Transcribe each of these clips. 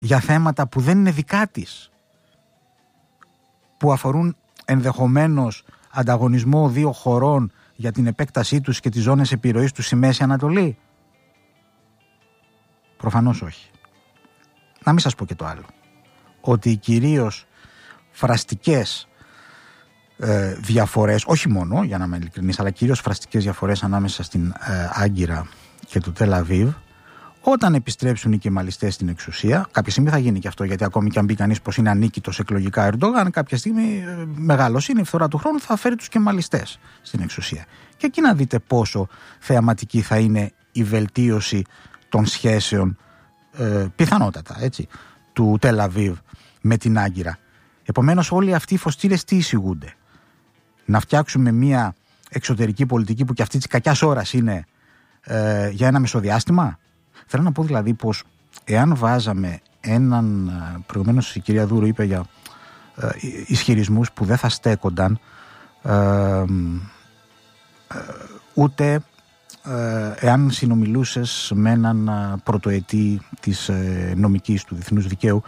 για θέματα που δεν είναι δικά της, που αφορούν ενδεχομένως ανταγωνισμό δύο χωρών για την επέκτασή τους και τις ζώνες επιρροής τους στη Μέση Ανατολή? Προφανώς όχι. Να μην σας πω και το άλλο, ότι οι κυρίως φραστικές διαφορές, όχι μόνο για να είμαι ειλικρινής, αλλά κυρίως φραστικές διαφορές ανάμεσα στην Άγκυρα και το Τελ Αβίβ, όταν επιστρέψουν οι κεμαλιστές στην εξουσία, κάποια στιγμή θα γίνει και αυτό, γιατί ακόμη και αν μπει κανείς πως είναι ανίκητος εκλογικά Ερντογάν, κάποια στιγμή μεγαλοσύνη, η φθορά του χρόνου θα φέρει τους κεμαλιστές στην εξουσία. Και εκεί να δείτε πόσο θεαματική θα είναι η βελτίωση των σχέσεων, πιθανότατα, έτσι, του Τελ Αβίβ με την Άγκυρα. Επομένως, όλοι αυτοί οι φωστήρες τι εισηγούνται? Να φτιάξουμε μια εξωτερική πολιτική που και αυτή της κακιάς ώρας είναι για ένα μεσοδιάστημα. Θέλω να πω δηλαδή πως εάν βάζαμε έναν, προηγουμένως η κυρία Δούρου είπε για ισχυρισμούς που δεν θα στέκονταν ούτε εάν συνομιλούσες με έναν πρωτοετή της νομικής του διεθνούς δικαίου,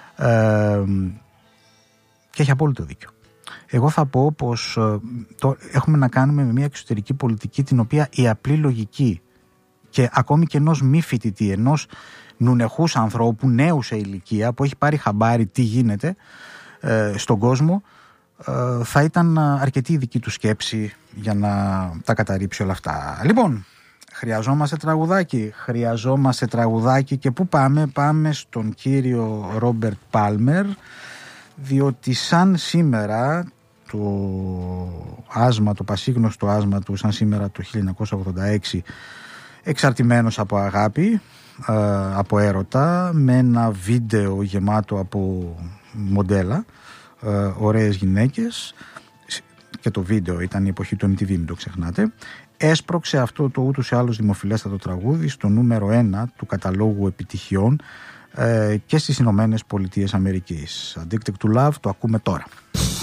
και έχει απόλυτο δίκιο. Εγώ θα πω πως έχουμε να κάνουμε με μια εξωτερική πολιτική την οποία η απλή λογική και ακόμη και ενός μη φοιτητή, ενός νουνεχούς ανθρώπου νέου σε ηλικία που έχει πάρει χαμπάρι τι γίνεται στον κόσμο, θα ήταν αρκετή η δική του σκέψη για να τα καταρρύψει όλα αυτά. Λοιπόν, χρειαζόμαστε τραγουδάκι και πού πάμε? Πάμε στον κύριο Ρόμπερτ Πάλμερ, διότι σαν σήμερα το πασίγνωστο άσμα του, σαν σήμερα το 1986, εξαρτημένος από αγάπη, από έρωτα, με ένα βίντεο γεμάτο από μοντέλα, ωραίες γυναίκες, και το βίντεο ήταν η εποχή του MTV, μην το ξεχνάτε, έσπρωξε αυτό το ούτως ή άλλως δημοφιλέστατο τραγούδι στο νούμερο 1 του καταλόγου επιτυχιών και στις Ηνωμένες Πολιτείες Αμερικής. Addicted to Love, το ακούμε τώρα.